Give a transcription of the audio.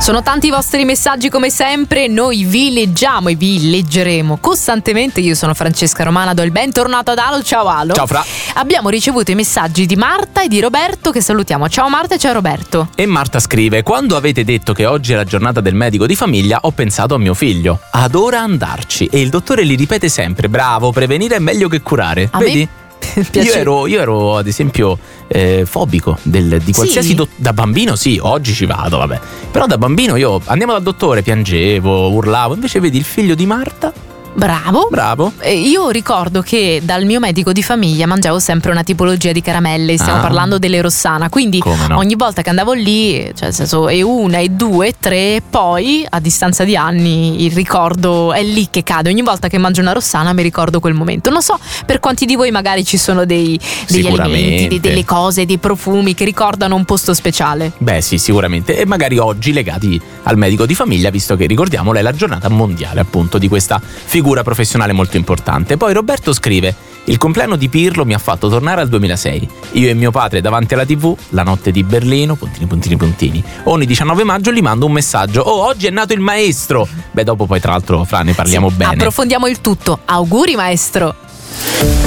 Sono tanti i vostri messaggi come sempre, noi vi leggiamo e vi leggeremo costantemente. Io sono Francesca Romana, do il bentornato ad Alo. Ciao Alo. Ciao Fra. Abbiamo ricevuto i messaggi di Marta e di Roberto che salutiamo. Ciao Marta e ciao Roberto. E Marta scrive: quando avete detto che oggi è la giornata del medico di famiglia, ho pensato a mio figlio. Adora andarci e il dottore gli ripete sempre: bravo, prevenire è meglio che curare. A Vedi? Io ero ad esempio fobico di qualsiasi Sì. da bambino. Sì, oggi ci vado, vabbè. Però da bambino io andiamo dal dottore, piangevo, urlavo. Invece vedi il figlio di Marta. Bravo. Io ricordo che dal mio medico di famiglia mangiavo sempre una tipologia di caramelle. Stiamo parlando delle Rossana. Quindi Come no? ogni volta che andavo lì, cioè nel senso, e una, e due, e tre, poi a distanza di anni il ricordo è lì che cade. Ogni volta che mangio una Rossana mi ricordo quel momento. Non so per quanti di voi magari ci sono degli alimenti, delle cose, dei profumi che ricordano un posto speciale. Beh sì, sicuramente. E magari oggi legati al medico di famiglia, visto che ricordiamolo è la giornata mondiale appunto di questa figura professionale molto importante. Poi Roberto scrive: il compleanno di Pirlo mi ha fatto tornare al 2006. Io e mio padre davanti alla TV, la notte di Berlino, puntini. Ogni 19 maggio gli mando un messaggio: oh, oggi è nato il maestro. Beh, dopo poi tra l'altro Fra ne parliamo bene. Approfondiamo il tutto. Auguri maestro.